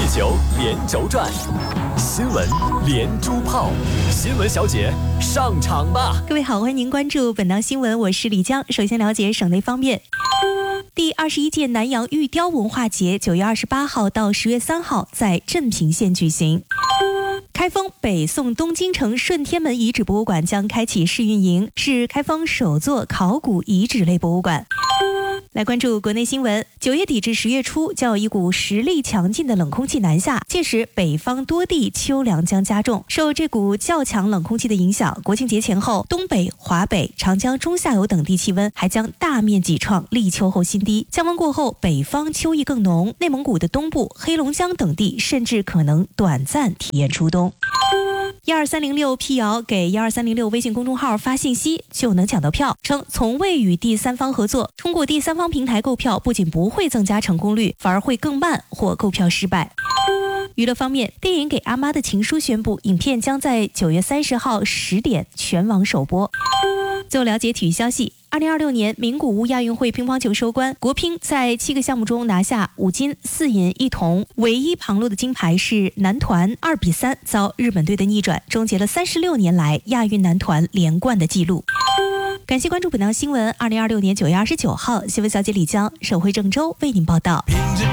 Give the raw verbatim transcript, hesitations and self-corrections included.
球连轴转，新闻连珠炮，新闻小姐上场吧！ 各位好，欢迎您关注本档新闻，我是李江。首先了解省内方面。第二十一届南阳玉雕文化节九月二十八号到十月三号在镇平县举行。开封北宋东京城顺天门遗址博物馆将开启试运营，是开封首座考古遗址类博物馆。来关注国内新闻，九月底至十月初，将有一股实力强劲的冷空气南下，届时北方多地秋凉将加重。受这股较强冷空气的影响，国庆节前后，东北、华北、长江中下游等地气温还将大面积创立秋后新低。降温过后，北方秋意更浓，内蒙古的东部、黑龙江等地甚至可能短暂体验初冬。一二三零六辟谣给一二三零六微信公众号发信息就能抢到票，称从未与第三方合作，通过第三方平台购票不仅不会增加成功率，反而会更慢或购票失败。娱乐方面，电影《给阿妈的情书》宣布，影片将在九月三十号十点全网首播。最后了解体育消息，二零二六年名古屋亚运会乒乓球收官，国乒在七个项目中拿下五金四银一铜，唯一旁落的金牌是男团二比三遭日本队的逆转，终结了三十六年来亚运男团连冠的纪录。感谢关注本档新闻，二零二六年九月二十九号，新闻小姐李江，省会郑州为您报道。